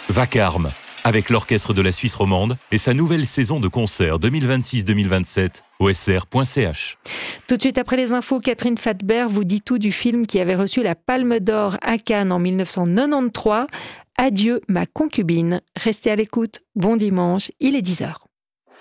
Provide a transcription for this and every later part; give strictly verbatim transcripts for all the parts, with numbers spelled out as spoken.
Vacarme, avec l'Orchestre de la Suisse romande et sa nouvelle saison de concerts deux mille vingt-six deux mille vingt-sept, O S R point C H. Tout de suite après les infos, Catherine Fatbert vous dit tout du film qui avait reçu la Palme d'Or à Cannes en dix-neuf cent quatre-vingt-treize. Adieu ma concubine. Restez à l'écoute. Bon dimanche, il est dix heures.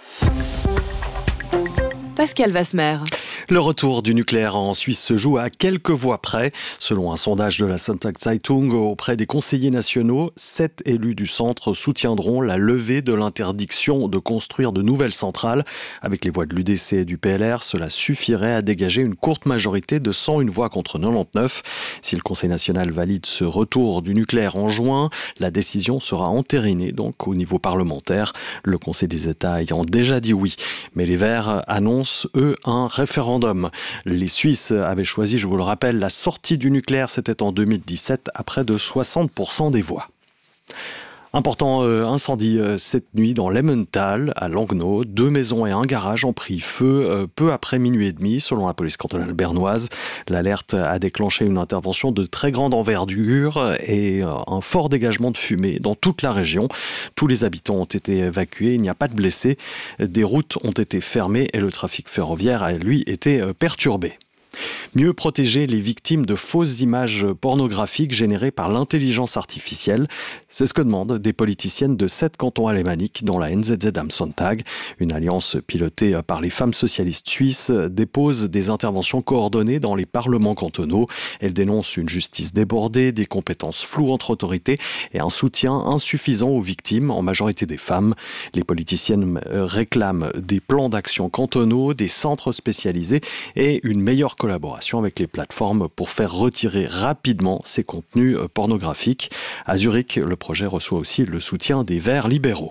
Pascal Vasmer. Le retour du nucléaire en Suisse se joue à quelques voix près. Selon un sondage de la Sonntagszeitung auprès des conseillers nationaux, sept élus du centre soutiendront la levée de l'interdiction de construire de nouvelles centrales. Avec les voix de l'U D C et du P L R, cela suffirait à dégager une courte majorité de cent une voix contre quatre-vingt-dix-neuf. Si le Conseil national valide ce retour du nucléaire en juin, la décision sera entérinée donc au niveau parlementaire, le Conseil des États ayant déjà dit oui. Mais les Verts annoncent, eux, un référendum. Les Suisses avaient choisi, je vous le rappelle, la sortie du nucléaire, c'était en deux mille dix-sept, à près de soixante pour cent des voix. Important euh, incendie euh, cette nuit dans l'Emmental, à Langnau. Deux maisons et un garage ont pris feu euh, peu après minuit et demi, selon la police cantonale bernoise. L'alerte a déclenché une intervention de très grande envergure et euh, un fort dégagement de fumée dans toute la région. Tous les habitants ont été évacués, il n'y a pas de blessés. Des routes ont été fermées et le trafic ferroviaire a, lui, été euh, perturbé. Mieux protéger les victimes de fausses images pornographiques générées par l'intelligence artificielle, c'est ce que demandent des politiciennes de sept cantons alémaniques dans la N Z Z am Sonntag. Une alliance pilotée par les femmes socialistes suisses dépose des interventions coordonnées dans les parlements cantonaux. Elle dénonce une justice débordée, des compétences floues entre autorités et un soutien insuffisant aux victimes, en majorité des femmes. Les politiciennes réclament des plans d'action cantonaux, des centres spécialisés et une meilleure collaboration avec les plateformes pour faire retirer rapidement ces contenus pornographiques. À Zurich, le projet reçoit aussi le soutien des Verts libéraux.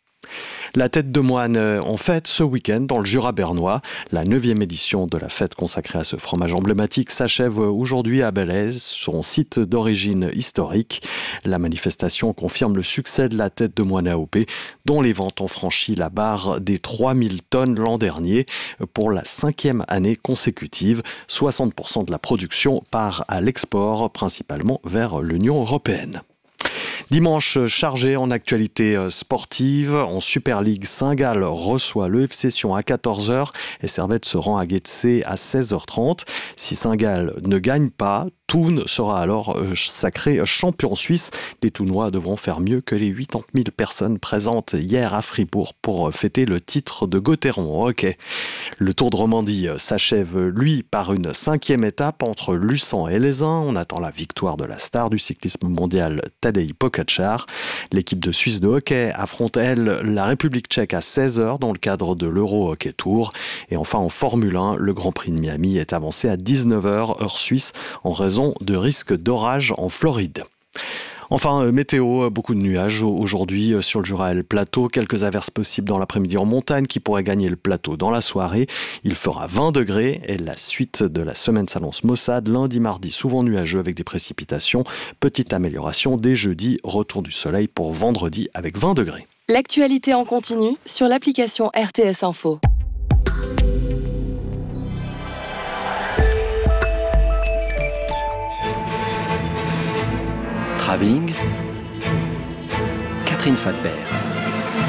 La tête de moine en fête ce week-end dans le Jura bernois. La neuvième édition de la fête consacrée à ce fromage emblématique s'achève aujourd'hui à Belaise, son site d'origine historique. La manifestation confirme le succès de la tête de moine A O P, dont les ventes ont franchi la barre des trois mille tonnes l'an dernier pour la cinquième année consécutive. soixante pour cent de la production part à l'export, principalement vers l'Union européenne. Dimanche chargé en actualité sportive. En Super League, Saint-Gall reçoit le F C Sion à quatorze heures et Servette se rend à Getse à seize heures trente. Si Saint-Gall ne gagne pas, Thun sera alors sacré champion suisse. Les Thounois devront faire mieux que les quatre-vingt mille personnes présentes hier à Fribourg pour fêter le titre de Gauthieron au hockey. Le Tour de Romandie s'achève, lui, par une cinquième étape entre Luçan et Lézin. On attend la victoire de la star du cyclisme mondial, Tadej Pogačar. L'équipe de Suisse de hockey affronte, elle, la République tchèque à seize heures dans le cadre de l'Euro Hockey Tour. Et enfin, en Formule un, le Grand Prix de Miami est avancé à dix-neuf heures, heure suisse, en raison de risque d'orage en Floride. Enfin, météo, beaucoup de nuages aujourd'hui sur le Jura et le plateau. Quelques averses possibles dans l'après-midi en montagne qui pourraient gagner le plateau dans la soirée. Il fera vingt degrés et la suite de la semaine s'annonce maussade. Lundi, mardi, souvent nuageux avec des précipitations. Petite amélioration dès jeudi. Retour du soleil pour vendredi avec vingt degrés. L'actualité en continu sur l'application R T S Info. Travelling, Catherine Fatbert.